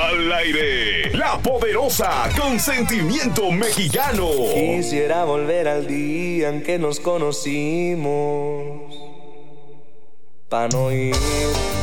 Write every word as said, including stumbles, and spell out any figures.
Al aire, la poderosa con sentimiento mexicano. Quisiera volver al día en que nos conocimos, pa' no ir